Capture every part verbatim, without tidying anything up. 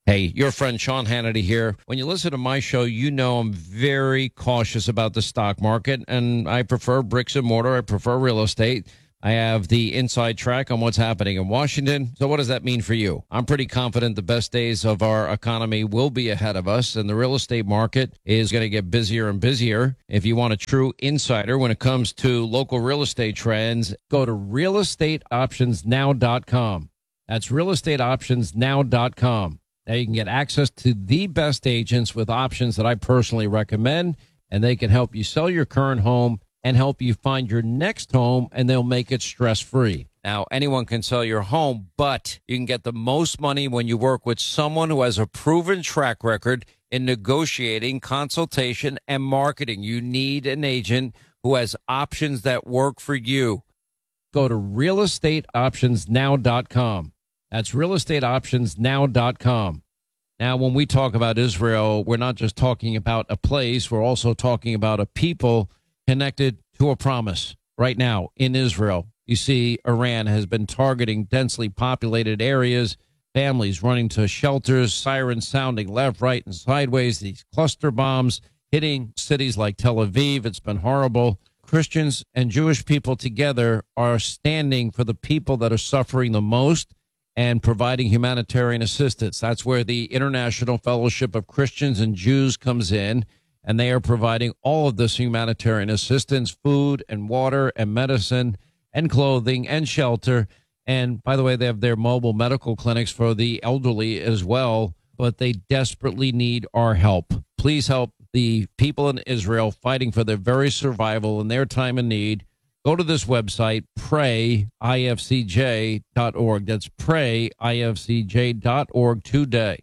Hey, your friend Sean Hannity here. When you listen to my show, you know I'm very cautious about the stock market, and I prefer bricks and mortar. I prefer real estate. I have the inside track on what's happening in Washington. So what does that mean for you? I'm pretty confident the best days of our economy will be ahead of us, and the real estate market is going to get busier and busier. If you want a true insider when it comes to local real estate trends, go to real estate options now dot com. That's real estate options now dot com. Now you can get access to the best agents with options that I personally recommend, and they can help you sell your current home and help you find your next home, and they'll make it stress-free. Now, anyone can sell your home, but you can get the most money when you work with someone who has a proven track record in negotiating, consultation, and marketing. You need an agent who has options that work for you. Go to real estate options now dot com. That's real estate options now dot com. Now, when we talk about Israel, we're not just talking about a place. We're also talking about a people connected to a promise. Right now in Israel, you see Iran has been targeting densely populated areas, families running to shelters, sirens sounding left, right, and sideways, these cluster bombs hitting cities like Tel Aviv. It's been horrible. Christians and Jewish people together are standing for the people that are suffering the most and providing humanitarian assistance. That's where the International Fellowship of Christians and Jews comes in, and they are providing all of this humanitarian assistance, food and water and medicine and clothing and shelter. And by the way, they have their mobile medical clinics for the elderly as well, but they desperately need our help. Please help the people in Israel fighting for their very survival in their time of need. Go to this website, pray I F C J dot org. That's pray I F C J dot org today.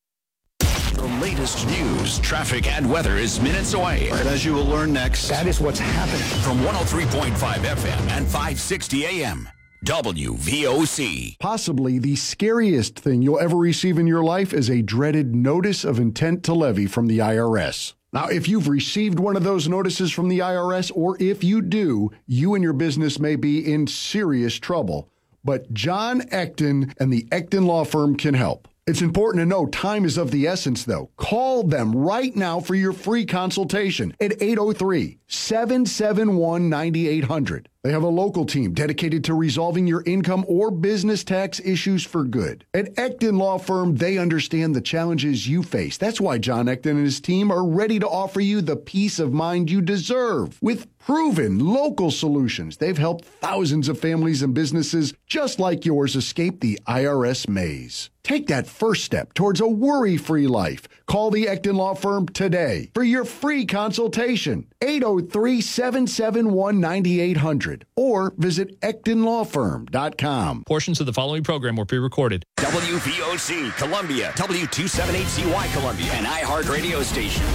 The latest news, traffic, and weather is minutes away. But as you will learn next, that is what's happening. From one oh three point five F M and five sixty A M, W V O C. Possibly the scariest thing you'll ever receive in your life is a dreaded notice of intent to levy from the I R S. Now, if you've received one of those notices from the I R S, or if you do, you and your business may be in serious trouble. But John Ecton and the Ecton Law Firm can help. It's important to know time is of the essence, though. Call them right now for your free consultation at eight oh three, seven seven one, nine eight hundred. They have a local team dedicated to resolving your income or business tax issues for good. At Ecton Law Firm, they understand the challenges you face. That's why John Ecton and his team are ready to offer you the peace of mind you deserve. With proven local solutions, they've helped thousands of families and businesses just like yours escape the I R S maze. Take that first step towards a worry-free life. Call the Ecton Law Firm today for your free consultation. eight oh three, seven seven one, nine eight hundred or visit ecton law firm dot com. Portions of the following program were pre-recorded. W V O C Columbia, W two seventy-eight C Y Columbia, an iHeart radio station.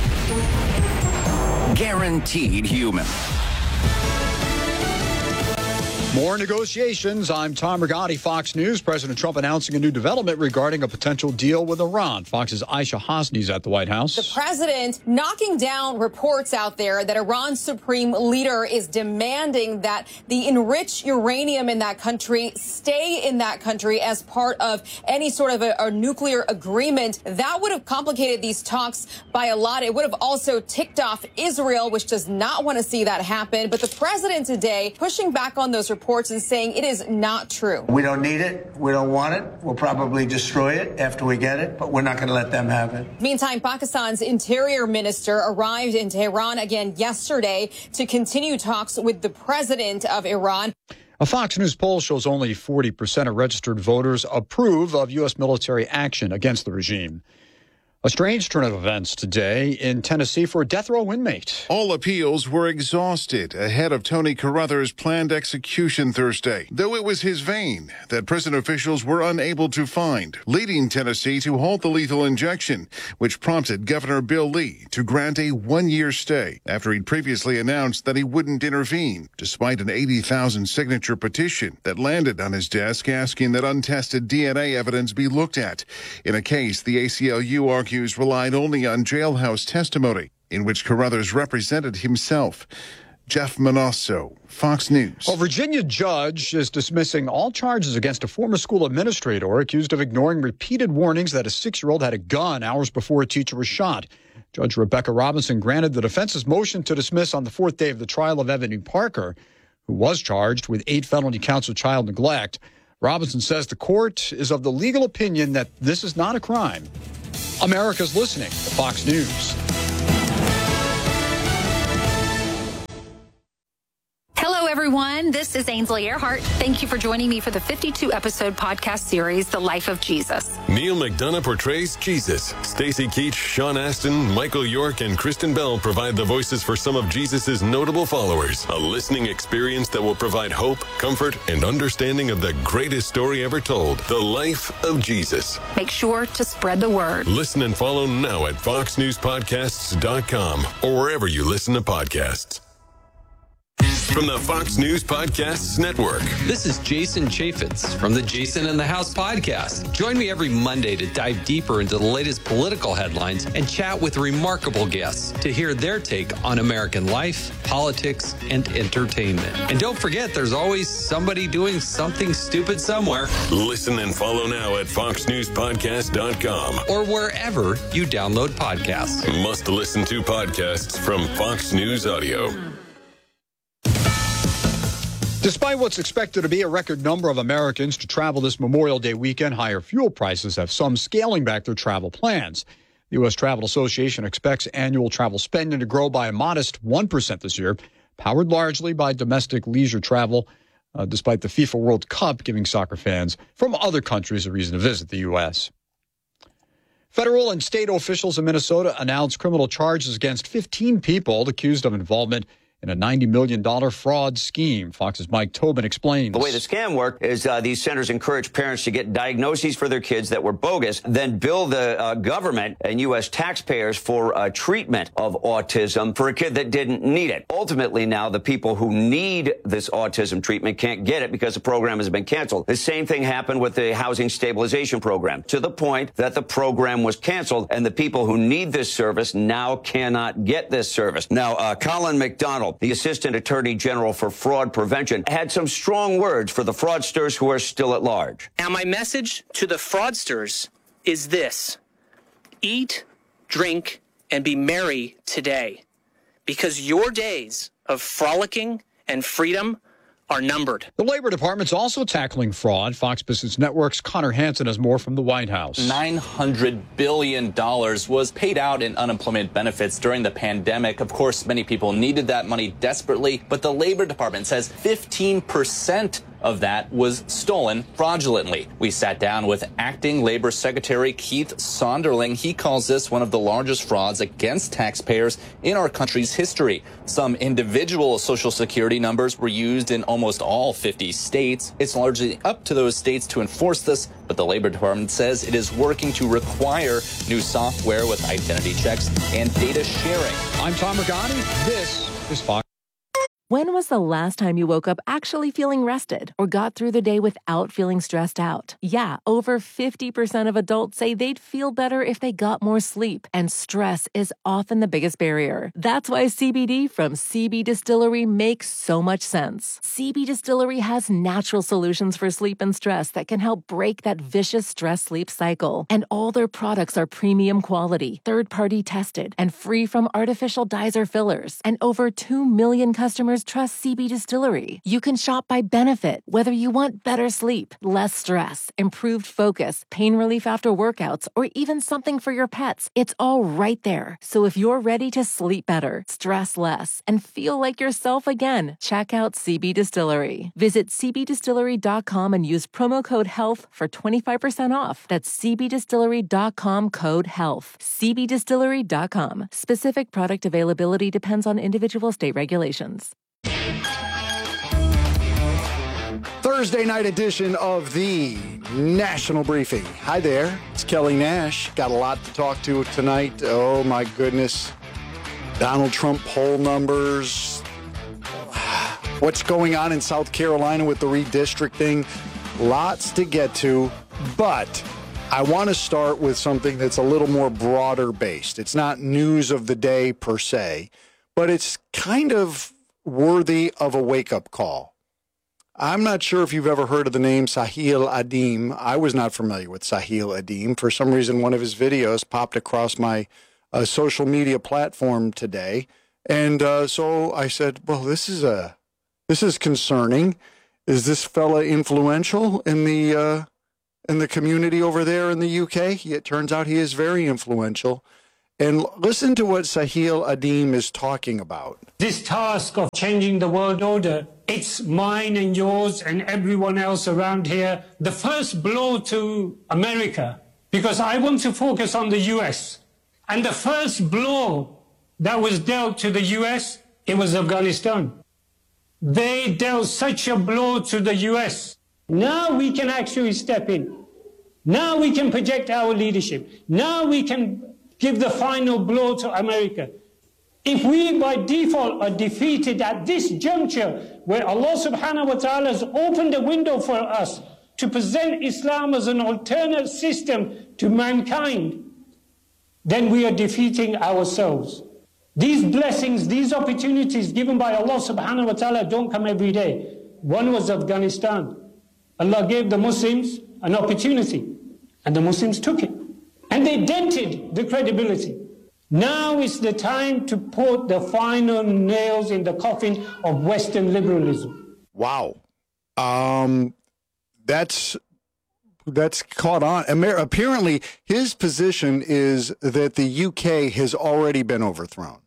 Guaranteed human. More negotiations. I'm Tom Rigotti, Fox News. President Trump announcing a new development regarding a potential deal with Iran. Fox's Aisha Hosni's at the White House. The president knocking down reports out there that Iran's supreme leader is demanding that the enriched uranium in that country stay in that country as part of any sort of a, a nuclear agreement. That would have complicated these talks by a lot. It would have also ticked off Israel, which does not want to see that happen. But the president today pushing back on those reports. reports and saying it is not true. We don't need it. We don't want it. We'll probably destroy it after we get it, but we're not going to let them have it. Meantime, Pakistan's interior minister arrived in Tehran again yesterday to continue talks with the president of Iran. A Fox News poll shows only forty percent of registered voters approve of U S military action against the regime. A strange turn of events today in Tennessee for a death row inmate. All appeals were exhausted ahead of Tony Carruthers' planned execution Thursday, though it was his vein that prison officials were unable to find, leading Tennessee to halt the lethal injection, which prompted Governor Bill Lee to grant a one-year stay after he'd previously announced that he wouldn't intervene, despite an eighty thousand signature petition that landed on his desk asking that untested D N A evidence be looked at in a case the A C L U argued relied only on jailhouse testimony in which Carruthers represented himself. Jeff Manasso, Fox News. A Virginia judge is dismissing all charges against a former school administrator accused of ignoring repeated warnings that a six-year-old had a gun hours before a teacher was shot. Judge Rebecca Robinson granted the defense's motion to dismiss on the fourth day of the trial of Ebony Parker, who was charged with eight felony counts of child neglect. Robinson says the court is of the legal opinion that this is not a crime. America's listening to Fox News. Hello, everyone. This is Ainsley Earhart. Thank you for joining me for the fifty-two episode podcast series, The Life of Jesus. Neil McDonough portrays Jesus. Stacy Keach, Sean Astin, Michael York, and Kristen Bell provide the voices for some of Jesus' notable followers. A listening experience that will provide hope, comfort, and understanding of the greatest story ever told, The Life of Jesus. Make sure to spread the word. Listen and follow now at fox news podcasts dot com or wherever you listen to podcasts. From the Fox News Podcasts Network. This is Jason Chaffetz from the Jason in the House podcast. Join me every Monday to dive deeper into the latest political headlines and chat with remarkable guests to hear their take on American life, politics, and entertainment. And don't forget, there's always somebody doing something stupid somewhere. Listen and follow now at fox news podcast dot com or wherever you download podcasts. Must listen to podcasts from Fox News Audio. Despite what's expected to be a record number of Americans to travel this Memorial Day weekend, higher fuel prices have some scaling back their travel plans. The U S Travel Association expects annual travel spending to grow by a modest one percent this year, powered largely by domestic leisure travel, uh, despite the FIFA World Cup giving soccer fans from other countries a reason to visit the U S. Federal and state officials in Minnesota announced criminal charges against fifteen people accused of involvement in a ninety million dollars fraud scheme. Fox's Mike Tobin explains. The way the scam worked is uh, these centers encouraged parents to get diagnoses for their kids that were bogus, then bill the uh, government and U S taxpayers for uh, treatment of autism for a kid that didn't need it. Ultimately, now the people who need this autism treatment can't get it because the program has been canceled. The same thing happened with the housing stabilization program, to the point that the program was canceled and the people who need this service now cannot get this service. Now, uh, Colin McDonald, the Assistant Attorney General for Fraud Prevention, had some strong words for the fraudsters who are still at large. Now, my message to the fraudsters is this: eat, drink, and be merry today, because your days of frolicking and freedom are numbered. The Labor Department's also tackling fraud. Fox Business Network's Connor Hansen has more from the White House. nine hundred billion dollars was paid out in unemployment benefits during the pandemic. Of course, many people needed that money desperately, but the Labor Department says fifteen percent of that was stolen fraudulently. We sat down with Acting Labor Secretary Keith Sonderling. He calls this one of the largest frauds against taxpayers in our country's history. Some individual Social Security numbers were used in almost all fifty states. It's largely up to those states to enforce this, but the Labor Department says it is working to require new software with identity checks and data sharing. I'm Tom Rigotti. This is Fox. When was the last time you woke up actually feeling rested or got through the day without feeling stressed out? Yeah, over fifty percent of adults say they'd feel better if they got more sleep, and stress is often the biggest barrier. That's why C B D from C B Distillery makes so much sense. C B Distillery has natural solutions for sleep and stress that can help break that vicious stress-sleep cycle. And all their products are premium quality, third-party tested, and free from artificial dyes or fillers. And over two million customers trust C B Distillery. You can shop by benefit, whether you want better sleep, less stress, improved focus, pain relief after workouts, or even something for your pets. It's all right there. So if you're ready to sleep better, stress less, and feel like yourself again, check out C B Distillery. Visit c b distillery dot com and use promo code HEALTH for twenty-five percent off. That's c b distillery dot com code HEALTH. c b distillery dot com. Specific product availability depends on individual state regulations. Thursday night edition of the National Briefing. Hi there, it's Kelly Nash. Got a lot to talk to tonight. Oh my goodness. Donald Trump poll numbers. What's going on in South Carolina with the redistricting? Lots to get to, but I want to start with something that's a little more broader based. It's not news of the day per se, but it's kind of worthy of a wake-up call. I'm not sure if you've ever heard of the name Sahil Adim. I was not familiar with Sahil Adim. For some reason, one of his videos popped across my uh, social media platform today. And uh, so I said, well, this is a this is concerning. Is this fella influential in the uh, in the community over there in the U K? It turns out he is very influential. And listen to what Sahil Adim is talking about. This task of changing the world order, it's mine and yours and everyone else around here. The first blow to America, because I want to focus on the U S. And the first blow that was dealt to the U S, it was Afghanistan. They dealt such a blow to the U S. Now we can actually step in. Now we can project our leadership. Now we can give the final blow to America. If we by default are defeated at this juncture where Allah subhanahu wa ta'ala has opened a window for us to present Islam as an alternate system to mankind, then we are defeating ourselves. These blessings, these opportunities given by Allah subhanahu wa ta'ala don't come every day. One was Afghanistan. Allah gave the Muslims an opportunity and the Muslims took it. And they dented the credibility. Now is the time to put the final nails in the coffin of Western liberalism. Wow. Um, that's that's caught on. Amer- apparently, his position is that the U K has already been overthrown.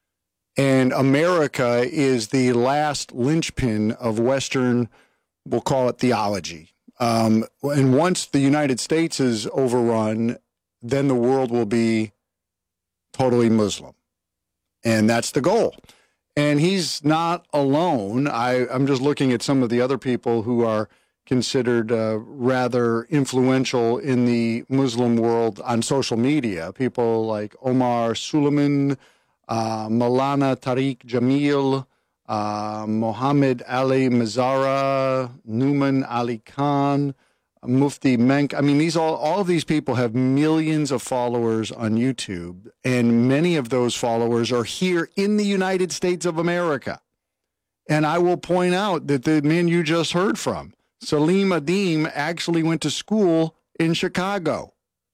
And America is the last linchpin of Western, we'll call it theology. Um, and once the United States is overrun, then the world will be totally Muslim. And that's the goal. And he's not alone. I, I'm just looking at some of the other people who are considered uh, rather influential in the Muslim world on social media. People like Omar Suleiman, uh, Maulana Tariq Jamil, uh, Mohammed Ali Mazara, Numan Ali Khan, Mufti Menk. I mean, these all, all of these people have millions of followers on YouTube, and many of those followers are here in the United States of America. And I will point out that the man you just heard from, Salim Adim, actually went to school in Chicago.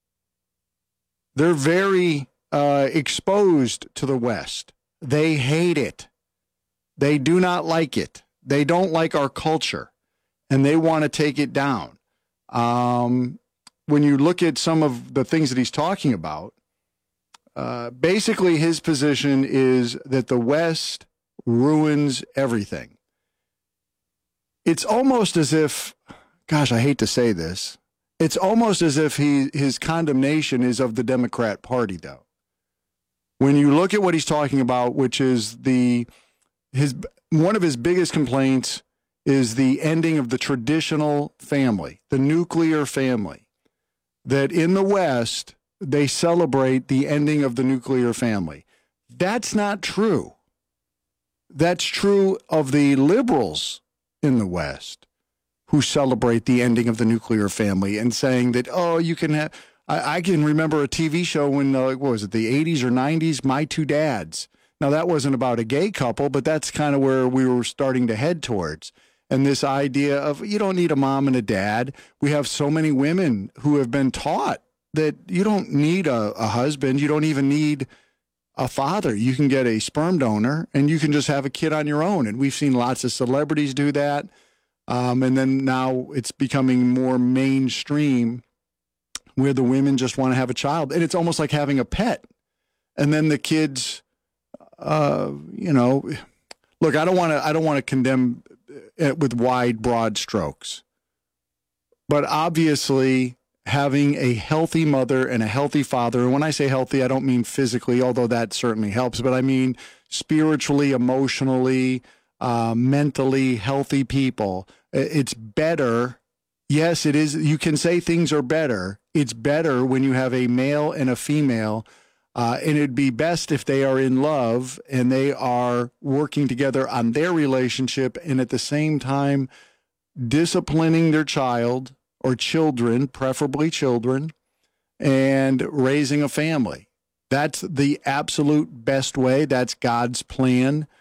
They're very uh, exposed to the West. They hate it. They do not like it. They don't like our culture, and they want to take it down. Um, when you look at some of the things that he's talking about, uh, basically his position is that the West ruins everything. It's almost as if, gosh, I hate to say this, it's almost as if he his condemnation is of the Democrat Party, though. When you look at what he's talking about, which is the his one of his biggest complaints is the ending of the traditional family, the nuclear family, that in the West, they celebrate the ending of the nuclear family. That's not true. That's true of the liberals in the West who celebrate the ending of the nuclear family and saying that, oh, you can have, I, I can remember a T V show when, uh, what was it, the eighties or nineties, My Two Dads. Now, that wasn't about a gay couple, but that's kind of where we were starting to head towards. And this idea of you don't need a mom and a dad. We have so many women who have been taught that you don't need a, a husband. You don't even need a father. You can get a sperm donor and you can just have a kid on your own. And we've seen lots of celebrities do that. Um, and then now it's becoming more mainstream where the women just want to have a child. And it's almost like having a pet. And then the kids, uh, you know, look, I don't want to, I don't want to condemn with wide, broad strokes. But obviously, having a healthy mother and a healthy father, and when I say healthy, I don't mean physically, although that certainly helps, but I mean spiritually, emotionally, uh, mentally healthy people. It's better. Yes, it is. You can say things are better. It's better when you have a male and a female. Uh, and it'd be best if they are in love and they are working together on their relationship and at the same time disciplining their child or children, preferably children, and raising a family. That's the absolute best way. That's God's plan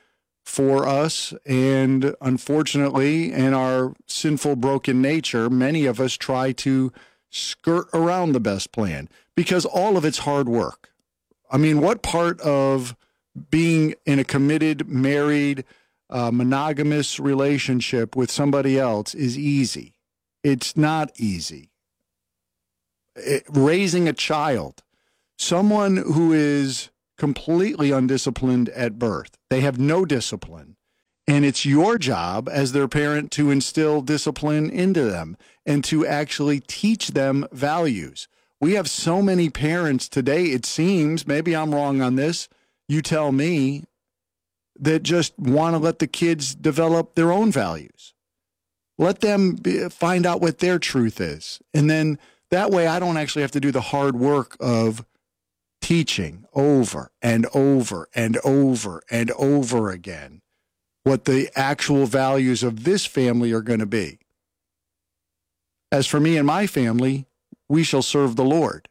for us. And unfortunately, in our sinful, broken nature, many of us try to skirt around the best plan because all of it's hard work. I mean, what part of being in a committed, married, uh, monogamous relationship with somebody else is easy? It's not easy. It, raising a child, someone who is completely undisciplined at birth, they have no discipline, and it's your job as their parent to instill discipline into them and to actually teach them values. We have so many parents today, it seems, maybe I'm wrong on this, you tell me, that just want to let the kids develop their own values. Let them be, find out what their truth is. And then that way I don't actually have to do the hard work of teaching over and over and over and over again what the actual values of this family are going to be. As for me and my family, we shall serve the Lord.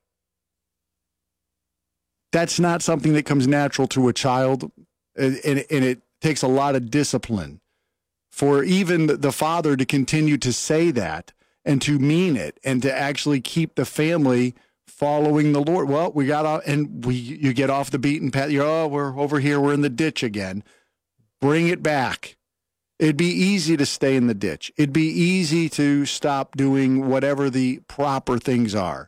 That's not something that comes natural to a child, and, and, and it takes a lot of discipline for even the father to continue to say that and to mean it and to actually keep the family following the Lord. Well, we got off, and we you get off the beaten path. You're, oh, we're over here. We're in the ditch again. Bring it back. It'd be easy to stay in the ditch. It'd be easy to stop doing whatever the proper things are.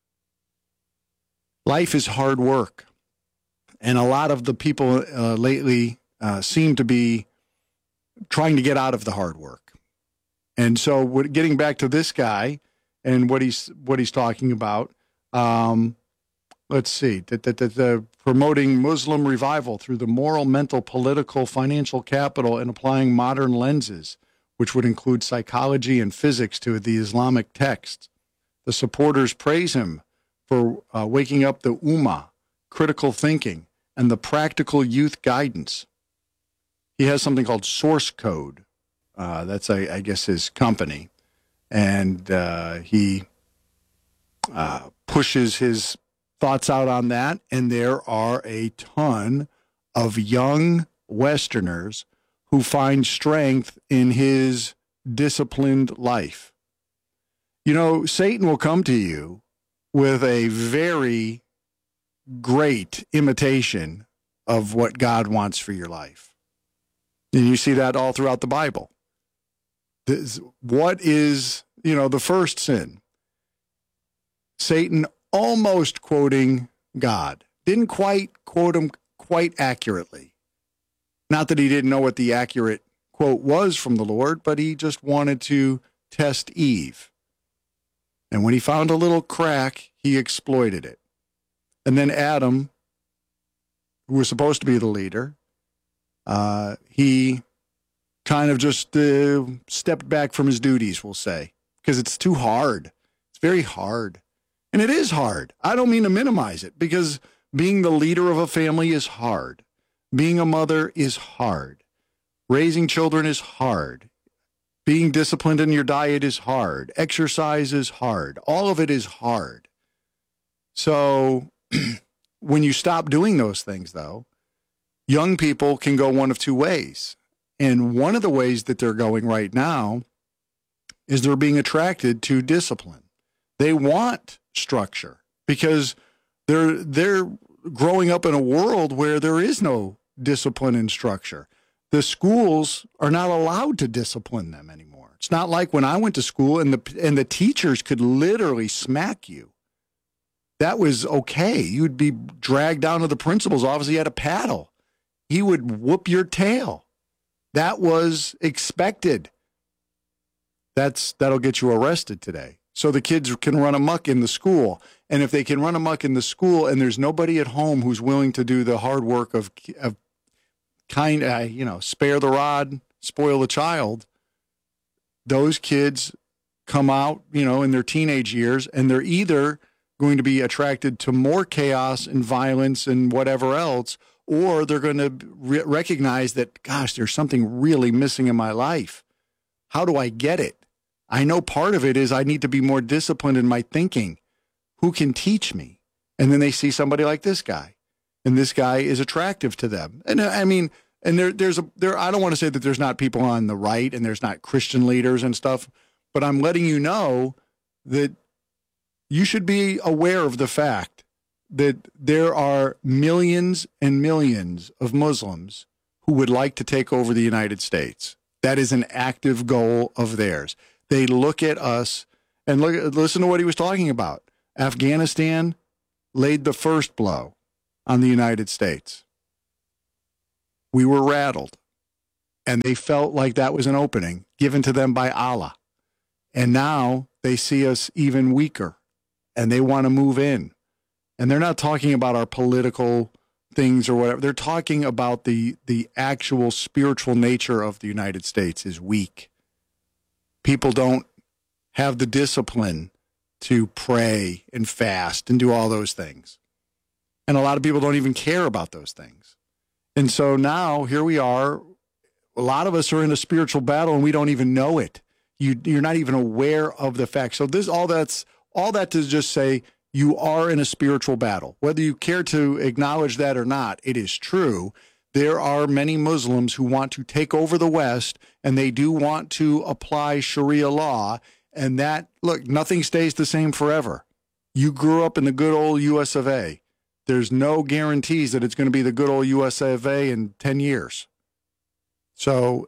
Life is hard work. And a lot of the people uh, lately uh, seem to be trying to get out of the hard work. And so what, getting back to this guy and what he's what he's talking about, um, let's see, the, the, the, the promoting Muslim revival through the moral, mental, political, financial capital and applying modern lenses, which would include psychology and physics to the Islamic texts. The supporters praise him for uh, waking up the Ummah, critical thinking, and the practical youth guidance. He has something called Source Code. Uh, that's, I, I guess, his company. And uh, he uh, pushes his thoughts out on that. And there are a ton of young Westerners who find strength in his disciplined life. You know, Satan will come to you with a very great imitation of what God wants for your life. And you see that all throughout the Bible. This, what is, you know, the first sin? Satan almost quoting God. Didn't quite quote him quite accurately. Not that he didn't know what the accurate quote was from the Lord, but he just wanted to test Eve. And when he found a little crack, he exploited it. And then Adam, who was supposed to be the leader, uh, he kind of just uh, stepped back from his duties, we'll say, because it's too hard. It's very hard. And it is hard. I don't mean to minimize it, because being the leader of a family is hard. Being a mother is hard. Raising children is hard. Being disciplined in your diet is hard. Exercise is hard. All of it is hard. So when you stop doing those things, though, young people can go one of two ways. And one of the ways that they're going right now is they're being attracted to discipline. They want structure because they're they're growing up in a world where there is no discipline and structure. The schools are not allowed to discipline them anymore. It's not like when I went to school and the and the teachers could literally smack you. That was okay. You'd be dragged down to the principal's office. He had a paddle. He would whoop your tail. That was expected. That's that'll get you arrested today. So the kids can run amok in the school. And if they can run amok in the school and there's nobody at home who's willing to do the hard work of, of kind of, you know, spare the rod, spoil the child, those kids come out, you know, in their teenage years, and they're either going to be attracted to more chaos and violence and whatever else, or they're going to re- recognize that, gosh, there's something really missing in my life. How do I get it? I know part of it is I need to be more disciplined in my thinking. Who can teach me? And then they see somebody like this guy, and this guy is attractive to them. And I mean, And there, there's a there. I don't want to say that there's not people on the right and there's not Christian leaders and stuff, but I'm letting you know that you should be aware of the fact that there are millions and millions of Muslims who would like to take over the United States. That is an active goal of theirs. They look at us and look, listen to what he was talking about. Afghanistan laid the first blow on the United States. We were rattled, and they felt like that was an opening given to them by Allah. And now they see us even weaker, and they want to move in. And they're not talking about our political things or whatever. They're talking about the, the actual spiritual nature of the United States is weak. People don't have the discipline to pray and fast and do all those things. And a lot of people don't even care about those things. And so now here we are. A lot of us are in a spiritual battle and we don't even know it. You, you're not even aware of the fact. So this, all that's, all that to just say you are in a spiritual battle. Whether you care to acknowledge that or not, it is true. There are many Muslims who want to take over the West, and they do want to apply Sharia law. And that, look, nothing stays the same forever. You grew up in the good old U S of A. There's no guarantees that it's going to be the good old U S of A in ten years. So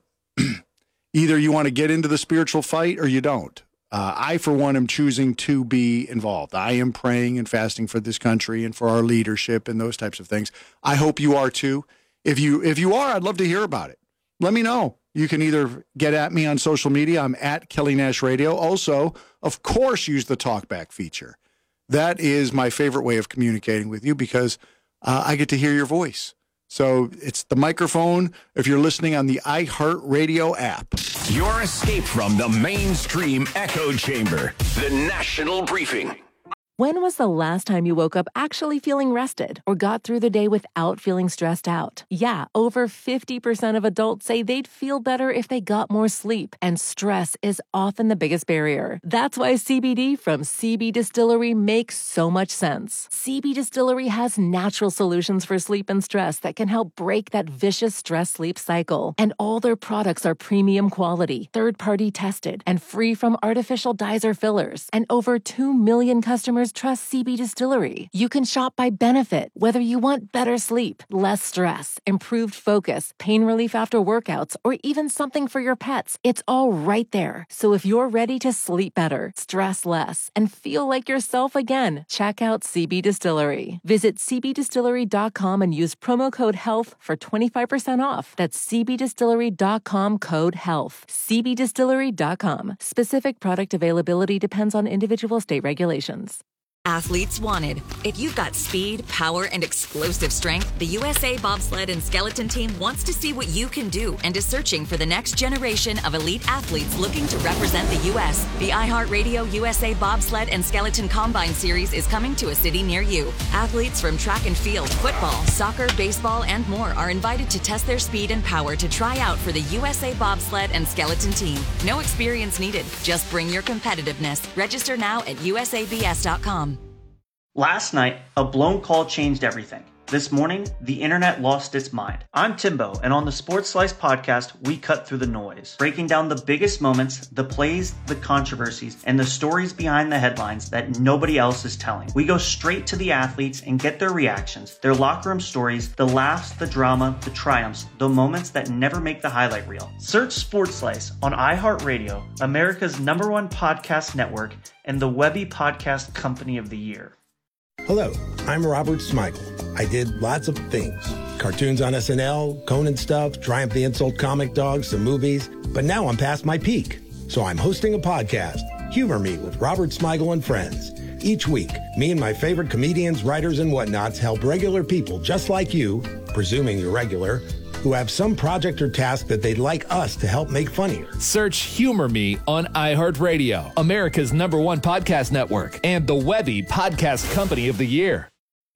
either you want to get into the spiritual fight or you don't. Uh, I, for one, am choosing to be involved. I am praying and fasting for this country and for our leadership and those types of things. I hope you are too. If you if you are, I'd love to hear about it. Let me know. You can either get at me on social media. I'm at Kelly Nash Radio. Also, of course, use the TalkBack feature. That is my favorite way of communicating with you because uh, I get to hear your voice. So it's the microphone if you're listening on the iHeartRadio app. Your escape from the mainstream echo chamber. The National Briefing. When was the last time you woke up actually feeling rested or got through the day without feeling stressed out? Yeah, over fifty percent of adults say they'd feel better if they got more sleep, and stress is often the biggest barrier. That's why C B D from C B Distillery makes so much sense. C B Distillery has natural solutions for sleep and stress that can help break that vicious stress-sleep cycle. And all their products are premium quality, third-party tested, and free from artificial dyes or fillers. And over two million customers trust C B Distillery. You can shop by benefit, whether you want better sleep, less stress, improved focus, pain relief after workouts, or even something for your pets. It's all right there. So if you're ready to sleep better, stress less, and feel like yourself again, check out C B Distillery. Visit c b distillery dot com and use promo code HEALTH for twenty-five percent off. That's c b distillery dot com code HEALTH. c b distillery dot com. Specific product availability depends on individual state regulations. Athletes wanted. If you've got speed, power, and explosive strength, the U S A Bobsled and Skeleton Team wants to see what you can do and is searching for the next generation of elite athletes looking to represent the U S. The iHeartRadio U S A Bobsled and Skeleton Combine Series is coming to a city near you. Athletes from track and field, football, soccer, baseball, and more are invited to test their speed and power to try out for the U S A Bobsled and Skeleton Team. No experience needed. Just bring your competitiveness. Register now at u s a b s dot com. Last night, a blown call changed everything. This morning, the internet lost its mind. I'm Timbo, and on the Sports Slice podcast, we cut through the noise, breaking down the biggest moments, the plays, the controversies, and the stories behind the headlines that nobody else is telling. We go straight to the athletes and get their reactions, their locker room stories, the laughs, the drama, the triumphs, the moments that never make the highlight reel. Search Sports Slice on iHeartRadio, America's number one podcast network, and the Webby Podcast Company of the Year. Hello, I'm Robert Smigel. I did lots of things. Cartoons on S N L, Conan stuff, Triumph the Insult comic dogs, some movies. But now I'm past my peak. So I'm hosting a podcast, Humor Me with Robert Smigel and Friends. Each week, me and my favorite comedians, writers, and whatnots help regular people just like you, presuming you're regular, who have some project or task that they'd like us to help make funnier. Search Humor Me on iHeartRadio, America's number one podcast network, and the Webby Podcast Company of the Year.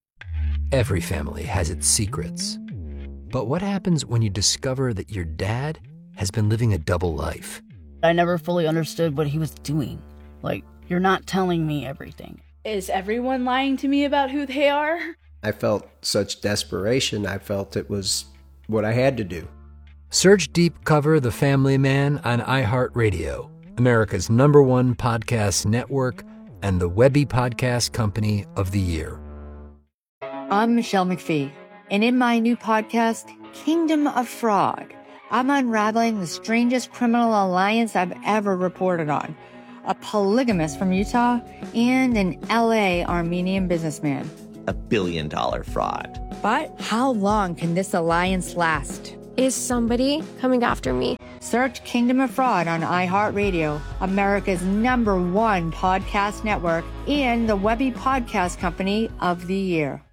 Every family has its secrets. But what happens when you discover that your dad has been living a double life? I never fully understood what he was doing. Like, you're not telling me everything. Is everyone lying to me about who they are? I felt such desperation. I felt it was what I had to do. Search Deep Cover The Family Man on iHeartRadio, America's number one podcast network and the Webby Podcast Company of the Year. I'm Michelle McPhee, and in my new podcast, Kingdom of Fraud, I'm unraveling the strangest criminal alliance I've ever reported on. A polygamist from Utah and an L A Armenian businessman. A billion dollar fraud. But how long can this alliance last? Is somebody coming after me? Search Kingdom of Fraud on iHeartRadio, America's number one podcast network, and the Webby Podcast Company of the Year.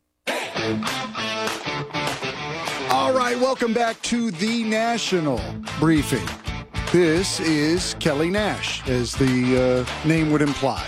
All right, welcome back to the National Briefing. This is Kelly Nash, as the uh, name would imply.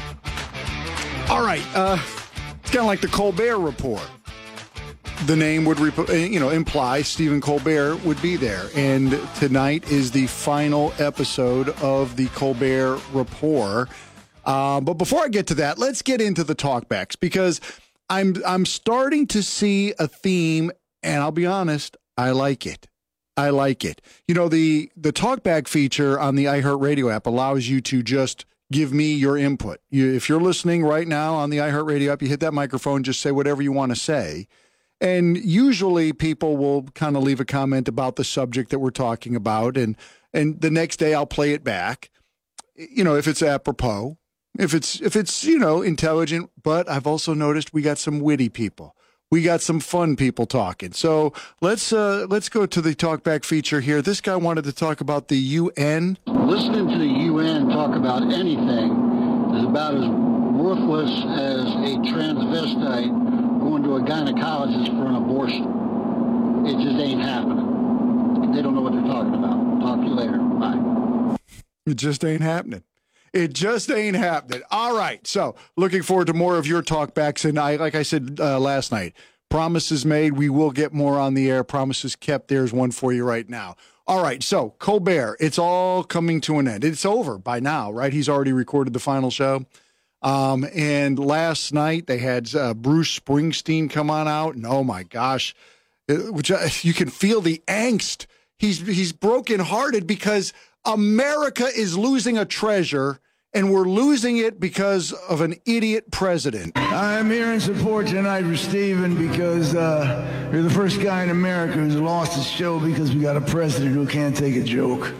All right, uh, it's kind of like the Colbert Report. The name would, you know, imply Stephen Colbert would be there. And tonight is the final episode of the Colbert Report. Uh, but before I get to that, let's get into the talkbacks, because I'm I'm starting to see a theme, and I'll be honest, I like it. I like it. You know, the the talkback feature on the iHeartRadio app allows you to just give me your input. You, if you're listening right now on the iHeartRadio app, you hit that microphone, just say whatever you want to say. And usually people will kind of leave a comment about the subject that we're talking about, and and the next day I'll play it back. You know, if it's apropos, if it's if it's, you know, intelligent. But I've also noticed we got some witty people. We got some fun people talking. So let's uh, let's go to the talkback feature here. This guy wanted to talk about the U N. Listening to the U N talk about anything is about as worthless as a transvestite going to a gynecologist for an abortion. It just ain't happening. They don't know what they're talking about. Talk to you later. Bye. It just ain't happening. It just ain't happening. All right. So looking forward to more of your talkbacks. And I, like I said uh, last night, promises made. We will get more on the air. Promises kept. There's one for you right now. All right. So Colbert, it's all coming to an end. It's over by now, right? He's already recorded the final show. Um, and last night they had uh, Bruce Springsteen come on out, and oh my gosh, it, which uh, you can feel the angst. He's he's brokenhearted because America is losing a treasure, and we're losing it because of an idiot president. I'm here in support tonight for Stephen because uh, you're the first guy in America who's lost his show because we got a president who can't take a joke.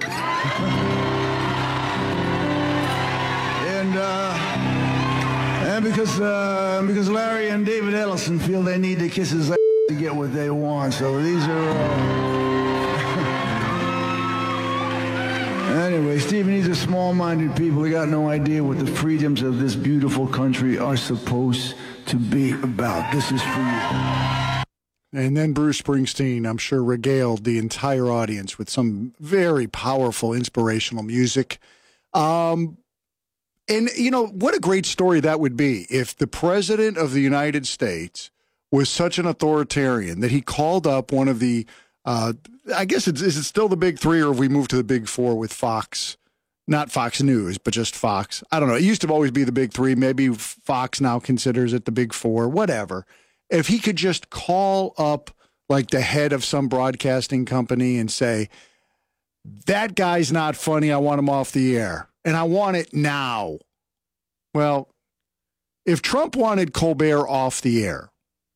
and uh, and because uh, because Larry and David Ellison feel they need to kiss his ass to get what they want. So these are. Uh, Anyway, Stephen, these are small-minded people. They got no idea what the freedoms of this beautiful country are supposed to be about. This is for you. And then Bruce Springsteen, I'm sure, regaled the entire audience with some very powerful, inspirational music. Um, and, you know, what a great story that would be if the president of the United States was such an authoritarian that he called up one of the Uh, I guess it's, is it still the big three, or have we moved to the big four with Fox? Not Fox News, but just Fox. I don't know. It used to always be the big three. Maybe Fox now considers it the big four, whatever. If he could just call up like the head of some broadcasting company and say, that guy's not funny, I want him off the air, and I want it now. Well, if Trump wanted Colbert off the air,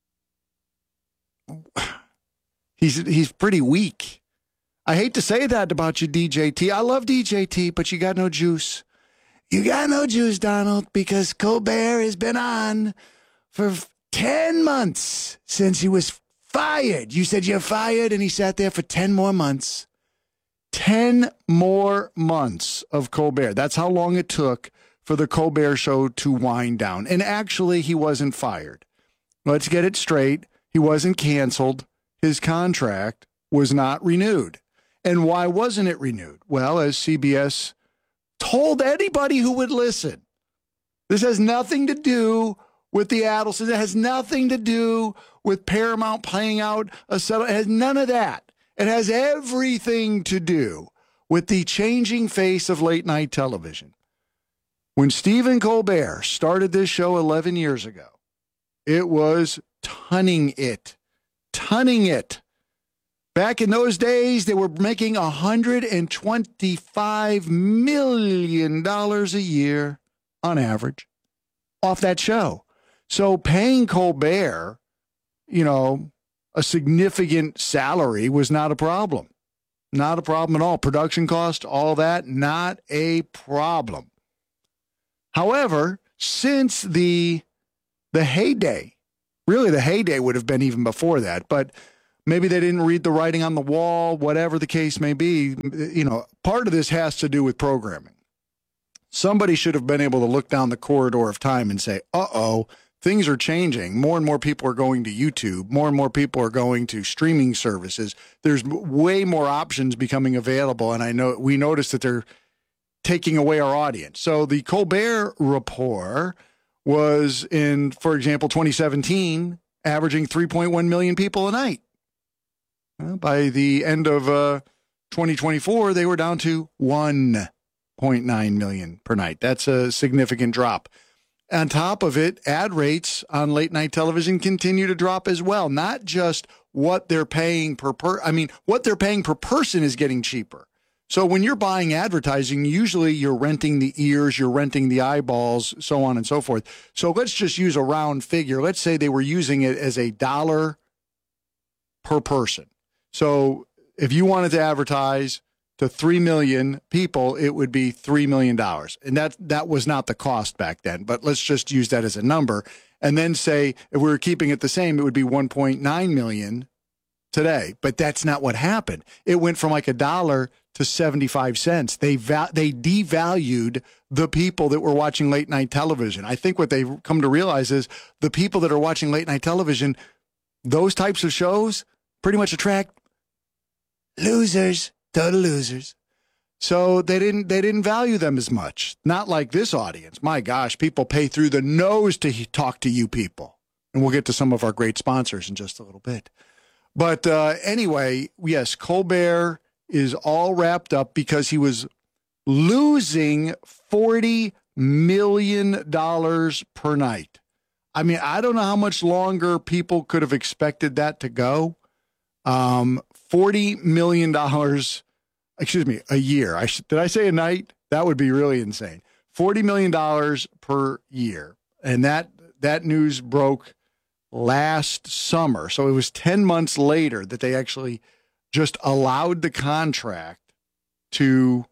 He's he's pretty weak. I hate to say that about you, D J T. I love D J T, but you got no juice. You got no juice, Donald, because Colbert has been on for ten months since he was fired. You said you're fired, and he sat there for ten more months. ten more months of Colbert. That's how long it took for the Colbert Show to wind down. And actually, he wasn't fired. Let's get it straight. He wasn't canceled. His contract was not renewed. And why wasn't it renewed? Well, as C B S told anybody who would listen, this has nothing to do with the Adelsons. It has nothing to do with Paramount playing out a settlement. It has none of that. It has everything to do with the changing face of late night television. When Stephen Colbert started this show eleven years ago, it was tunning it. Tunning it. Back in those days, they were making one hundred twenty-five million dollars a year on average off that show. So paying Colbert, you know, a significant salary was not a problem. Not a problem at all. Production cost, all that, not a problem. However, since the the heyday, really the heyday would have been even before that, but maybe they didn't read the writing on the wall, whatever the case may be. You know, part of this has to do with programming. Somebody should have been able to look down the corridor of time and say, uh-oh, things are changing. More and more people are going to YouTube. More and more people are going to streaming services. There's way more options becoming available, and I know we noticed that they're taking away our audience. So the Colbert Report was in, for example, twenty seventeen, averaging three point one million people a night. Well, by the end of uh, twenty twenty-four, they were down to one point nine million per night. That's a significant drop. On top of it, ad rates on late night television continue to drop as well. Not just what they're paying per per, I mean, what they're paying per person is getting cheaper. So when you're buying advertising, usually you're renting the ears, you're renting the eyeballs, so on and so forth. So let's just use a round figure. Let's say they were using it as a dollar per person. So if you wanted to advertise to three million people, it would be three million dollars. And that that was not the cost back then, but let's just use that as a number. And then say, if we were keeping it the same, it would be one point nine million dollars today. But that's not what happened. It went from like a dollar to seventy-five cents. They va- they devalued the people that were watching late night television. I think what they've come to realize is the people that are watching late night television, those types of shows pretty much attract losers, total losers. So they didn't they didn't value them as much. Not like this audience. My gosh, people pay through the nose to he- talk to you people. And we'll get to some of our great sponsors in just a little bit. But uh, anyway, yes, Colbert is all wrapped up because he was losing forty million dollars per night. I mean, I don't know how much longer people could have expected that to go. Um, forty million dollars, excuse me, a year. I sh- did I say a night? That would be really insane. forty million dollars per year. And that that news broke last summer. So it was ten months later that they actually just allowed the contract to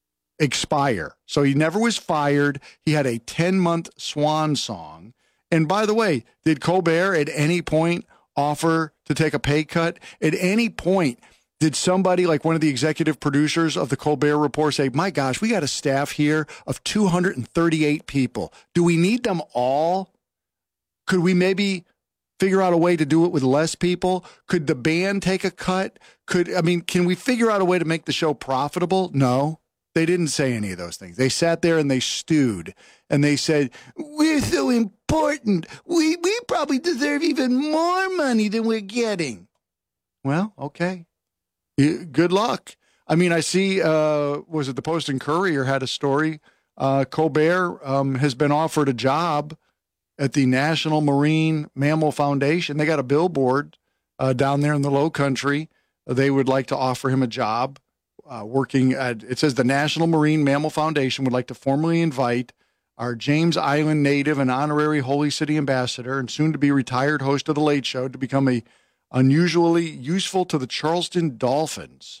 expire. So he never was fired. He had a ten-month swan song. And by the way, did Colbert at any point offer to take a pay cut? At any point, did somebody like one of the executive producers of the Colbert Report say, my gosh, we got a staff here of two hundred thirty-eight people. Do we need them all? Could we maybe figure out a way to do it with less people? Could the band take a cut? Could, I mean, can we figure out a way to make the show profitable? No, they didn't say any of those things. They sat there and they stewed and they said, we're so important. We, we probably deserve even more money than we're getting. Well, okay. Good luck. I mean, I see, uh, was it the Post and Courier had a story. Uh, Colbert um, has been offered a job at the National Marine Mammal Foundation. They got a billboard uh, down there in the Low Country. They would like to offer him a job uh, working at, it says the National Marine Mammal Foundation would like to formally invite our James Island native and honorary Holy City ambassador and soon to be retired host of The Late Show to become a unusually useful to the Charleston Dolphins.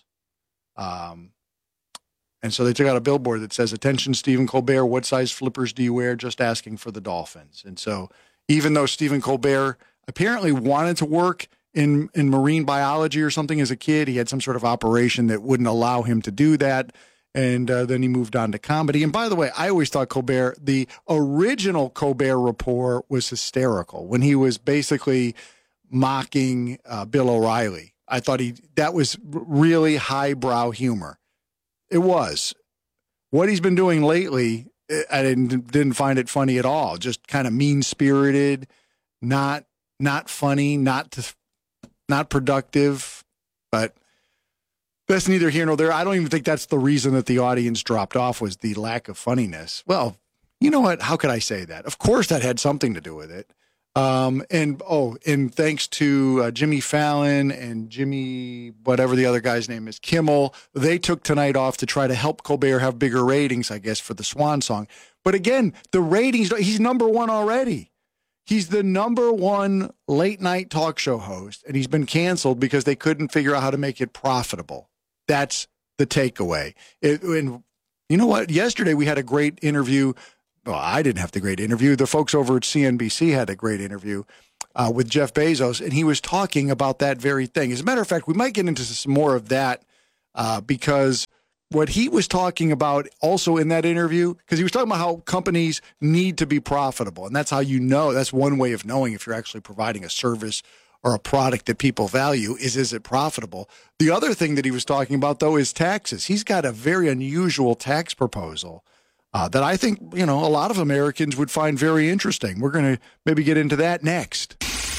Um, and so they took out a billboard that says, attention, Stephen Colbert, what size flippers do you wear? Just asking for the Dolphins. And so even though Stephen Colbert apparently wanted to work in, in marine biology or something as a kid, he had some sort of operation that wouldn't allow him to do that. And uh, then he moved on to comedy. And by the way, I always thought Colbert, the original Colbert Report was hysterical when he was basically mocking uh, Bill O'Reilly. I thought he that was really highbrow humor. It was. What he's been doing lately, I didn't didn't find it funny at all. Just kind of mean-spirited, not not funny, not to, not productive. But that's neither here nor there. I don't even think that's the reason that the audience dropped off was the lack of funniness. Well, you know what? How could I say that? Of course that had something to do with it. Um, and, oh, and thanks to uh, Jimmy Fallon and Jimmy, whatever the other guy's name is, Kimmel, they took tonight off to try to help Colbert have bigger ratings, I guess, for the Swan Song. But again, the ratings, he's number one already. He's the number one late night talk show host, and he's been canceled because they couldn't figure out how to make it profitable. That's the takeaway. It, and you know what? Yesterday we had a great interview. Well, I didn't have the great interview. The folks over at C N B C had a great interview uh, with Jeff Bezos, and he was talking about that very thing. As a matter of fact, we might get into some more of that uh, because what he was talking about also in that interview, because he was talking about how companies need to be profitable, and that's how you know, that's one way of knowing if you're actually providing a service or a product that people value is, is it profitable? The other thing that he was talking about, though, is taxes. He's got a very unusual tax proposal Uh, that I think, you know, a lot of Americans would find very interesting. We're going to maybe get into that next.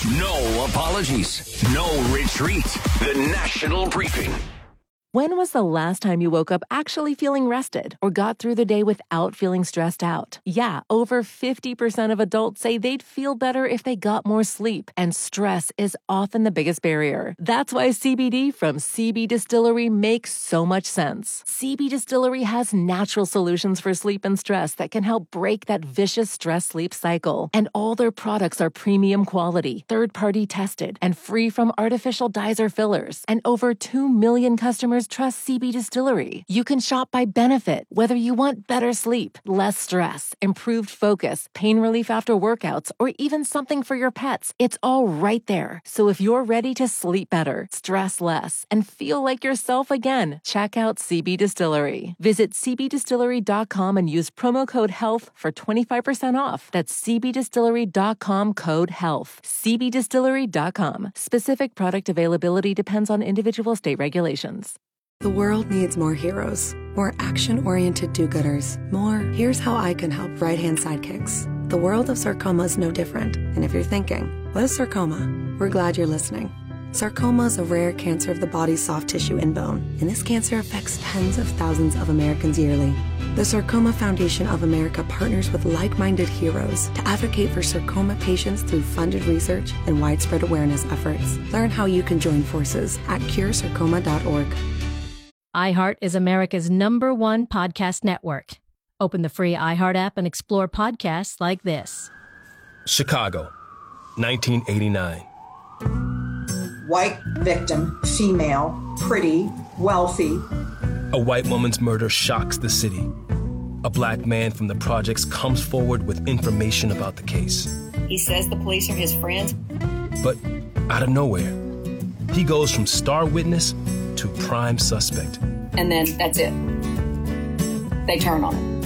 No apologies. No retreat. The National Briefing. When was the last time you woke up actually feeling rested or got through the day without feeling stressed out? Yeah, over fifty percent of adults say they'd feel better if they got more sleep, and stress is often the biggest barrier. That's why C B D from C B Distillery makes so much sense. C B Distillery has natural solutions for sleep and stress that can help break that vicious stress-sleep cycle. And all their products are premium quality, third-party tested, and free from artificial dyes or fillers. And over two million customers trust C B Distillery. You can shop by benefit, whether you want better sleep, less stress, improved focus, pain relief after workouts, or even something for your pets. It's all right there. So if you're ready to sleep better, stress less, and feel like yourself again, check out C B Distillery. Visit c b distillery dot com and use promo code HEALTH for twenty-five percent off. That's c b distillery dot com code HEALTH. c b distillery dot com. Specific product availability depends on individual state regulations. The world needs more heroes, more action-oriented do-gooders, more here's how I can help right-hand sidekicks. The world of sarcoma is no different. And if you're thinking, what is sarcoma? We're glad you're listening. Sarcoma is a rare cancer of the body's soft tissue and bone, and this cancer affects tens of thousands of Americans yearly. The Sarcoma Foundation of America partners with like-minded heroes to advocate for sarcoma patients through funded research and widespread awareness efforts. Learn how you can join forces at cure sarcoma dot org. iHeart is America's number one podcast network. Open the free iHeart app and explore podcasts like this. Chicago, nineteen eighty-nine. White victim, female, pretty, wealthy. A white woman's murder shocks the city. A black man from the projects comes forward with information about the case. He says the police are his friends. But out of nowhere, he goes from star witness to prime suspect. And then that's it. They turn on him.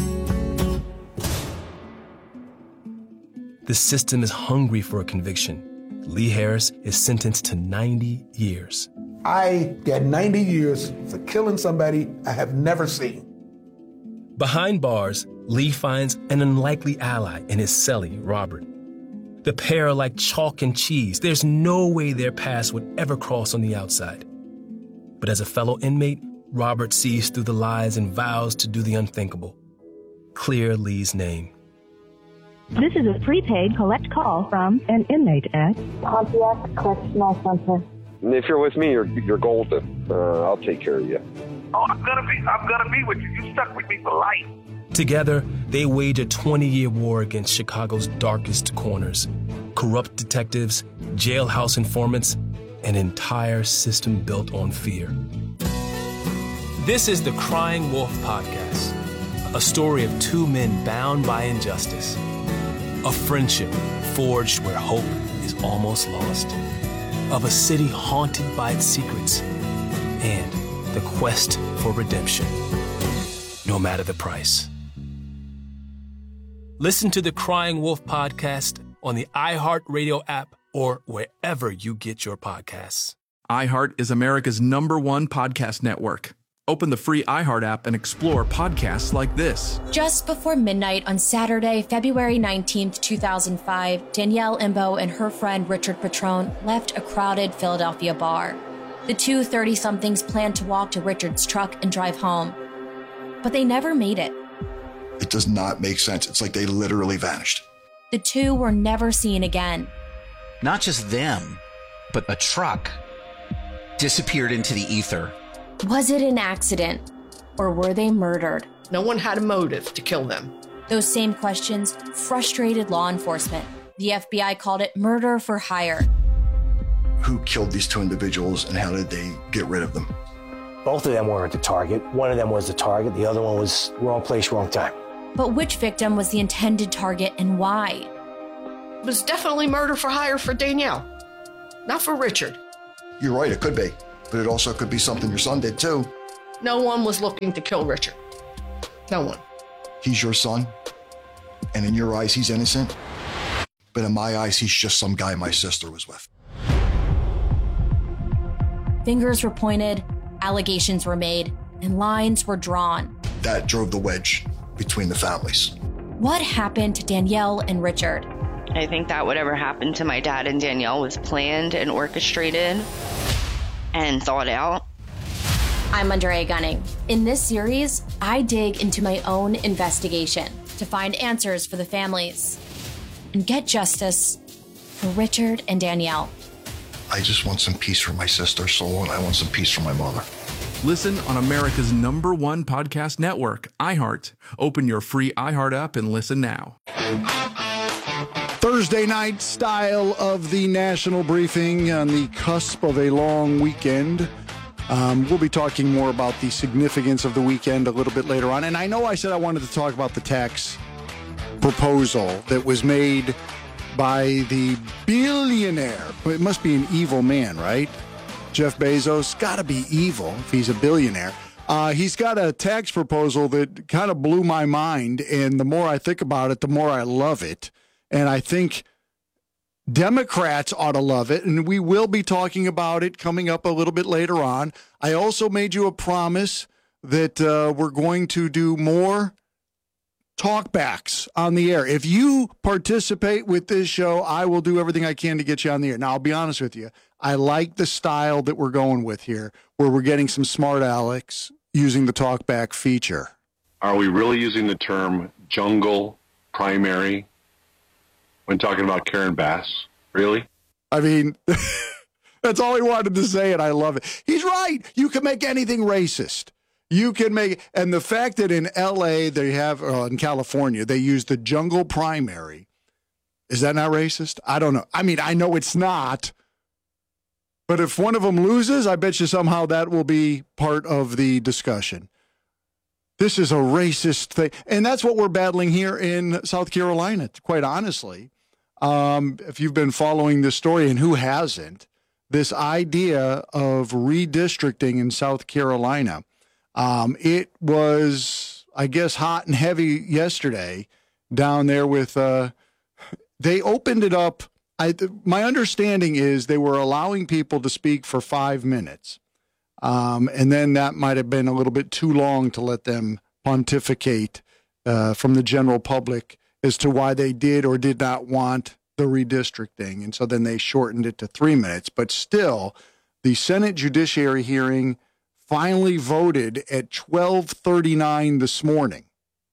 The system is hungry for a conviction. Lee Harris is sentenced to ninety years. I got ninety years for killing somebody I have never seen. Behind bars, Lee finds an unlikely ally in his cellie, Robert. The pair are like chalk and cheese. There's no way their paths would ever cross on the outside. But as a fellow inmate, Robert sees through the lies and vows to do the unthinkable. Clear Lee's name. This is a prepaid collect call from an inmate at Pontiac Correctional Center. If you're with me, you're you're golden. Uh, I'll take care of you. Oh, I'm gonna be I'm gonna be with you. You stuck with me for life. Together, they wage a twenty-year war against Chicago's darkest corners. Corrupt detectives, jailhouse informants, an entire system built on fear. This is the Crying Wolf Podcast, a story of two men bound by injustice. A friendship forged where hope is almost lost. Of a city haunted by its secrets. And the quest for redemption, no matter the price. Listen to the Crying Wolf Podcast on the iHeartRadio app or wherever you get your podcasts. iHeart is America's number one podcast network. Open the free iHeart app and explore podcasts like this. Just before midnight on Saturday, February nineteenth, two thousand five, Danielle Imbo and her friend Richard Petrone left a crowded Philadelphia bar. The two thirty-somethings planned to walk to Richard's truck and drive home, but they never made it. It does not make sense. It's like they literally vanished. The two were never seen again. not just them, but a truck disappeared into the ether. Was it an accident, or were they murdered? No one had a motive to kill them. Those same questions frustrated law enforcement. The F B I called it murder for hire. Who killed these two individuals and how did they get rid of them? Both of them weren't the target. One of them was the target. The other one was wrong place, wrong time. But which victim was the intended target and why? It was definitely murder for hire for Danielle, not for Richard. You're right, it could be. But it also could be something your son did too. No one was looking to kill Richard. No one. He's your son, and in your eyes, he's innocent. But in my eyes, he's just some guy my sister was with. Fingers were pointed, allegations were made, and lines were drawn. That drove the wedge between the families. What happened to Danielle and Richard? I think that whatever happened to my dad and Danielle was planned and orchestrated and thought out. I'm Andrea Gunning. In this series, I dig into my own investigation to find answers for the families and get justice for Richard and Danielle. I just want some peace for my sister's soul, and I want some peace for my mother. Listen on America's number one podcast network, iHeart. Open your free iHeart app and listen now. Thursday night style of the national briefing on the cusp of a long weekend. Um, we'll be talking more about the significance of the weekend a little bit later on. And I know I said I wanted to talk about the tax proposal that was made by the billionaire. It must be an evil man, right? Jeff Bezos. Got to be evil if he's a billionaire. Uh, he's got a tax proposal that kind of blew my mind. And the more I think about it, the more I love it. And I think Democrats ought to love it, and we will be talking about it coming up a little bit later on. I also made you a promise that uh, we're going to do more talkbacks on the air. If you participate with this show, I will do everything I can to get you on the air. Now, I'll be honest with you. I like the style that we're going with here, where we're getting some smart Alex using the talkback feature. Are we really using the term jungle primary when talking about Karen Bass? Really? I mean, that's all he wanted to say, and I love it. He's right. You can make anything racist. You can make, and the fact that in L A they have, uh, in California, they use the jungle primary. Is that not racist? I don't know. I mean, I know it's not. But if one of them loses, I bet you somehow that will be part of the discussion. This is a racist thing. And that's what we're battling here in South Carolina, quite honestly. Um, if you've been following this story, and who hasn't, this idea of redistricting in South Carolina, um, it was, I guess, hot and heavy yesterday down there with, uh, they opened it up. I, my understanding is they were allowing people to speak for five minutes. Um, and then that might have been a little bit too long to let them pontificate uh, from the general public as to why they did or did not want the redistricting. And so then they shortened it to three minutes. But still, the Senate Judiciary hearing finally voted at twelve thirty-nine this morning.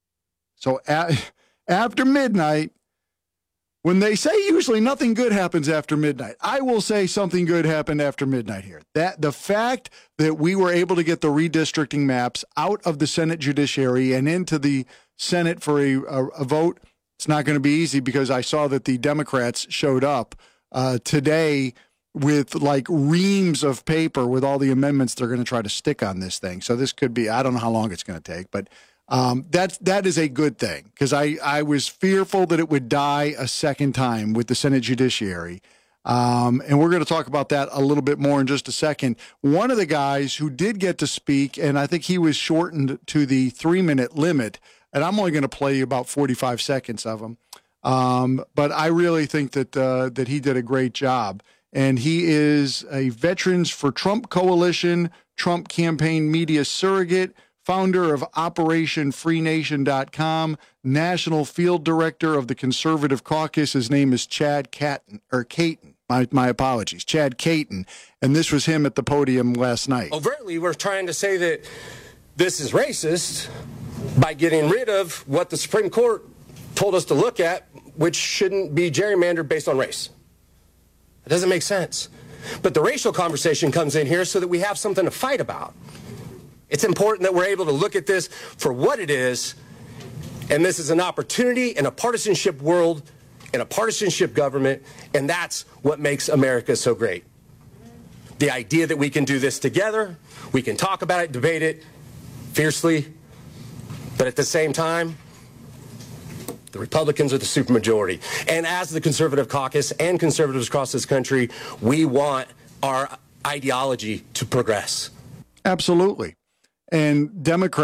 So at, after midnight, when they say usually nothing good happens after midnight, I will say something good happened after midnight here. That the fact that we were able to get the redistricting maps out of the Senate Judiciary and into the Senate for a, a, a vote, it's not going to be easy, because I saw that the Democrats showed up uh, today with like reams of paper with all the amendments they're going to try to stick on this thing. So this could be, I don't know how long it's going to take, but Um, that's, that is a good thing, because I, I was fearful that it would die a second time with the Senate Judiciary. Um, and we're going to talk about that a little bit more in just a second. One of the guys who did get to speak, and I think he was shortened to the three-minute limit, and I'm only going to play you about forty-five seconds of him. Um, but I really think that uh, that he did a great job. And he is a Veterans for Trump Coalition, Trump Campaign Media Surrogate, founder of Operation Free Nation dot com, national field director of the Conservative Caucus. His name is Chad Caton, or Caton. My, my apologies, Chad Caton. And this was him at the podium last night. Overtly, we're trying to say that this is racist by getting rid of what the Supreme Court told us to look at, which shouldn't be gerrymandered based on race. It doesn't make sense. But the racial conversation comes in here so that we have something to fight about. It's important that we're able to look at this for what it is, and this is an opportunity in a partisanship world, in a partisanship government, and that's what makes America so great. The idea that we can do this together, we can talk about it, debate it fiercely, but at the same time, the Republicans are the supermajority. And as the conservative caucus and conservatives across this country, we want our ideology to progress. Absolutely. And Democrats